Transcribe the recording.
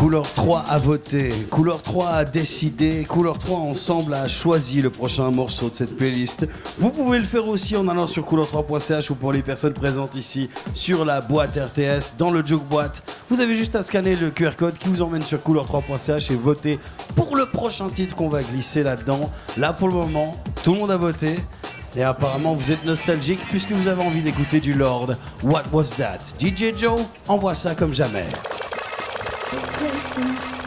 Couleur 3 a voté, Couleur 3 a décidé, Couleur 3 ensemble a choisi le prochain morceau de cette playlist. Vous pouvez le faire aussi en allant sur couleur3.ch ou pour les personnes présentes ici sur la boîte RTS, dans le Jukeboîte. Vous avez juste à scanner le QR code qui vous emmène sur couleur3.ch et voter pour le prochain titre qu'on va glisser là-dedans. Là pour le moment, tout le monde a voté. Et apparemment vous êtes nostalgique puisque vous avez envie d'écouter du Lord. What was that? DJ Joe envoie ça comme jamais.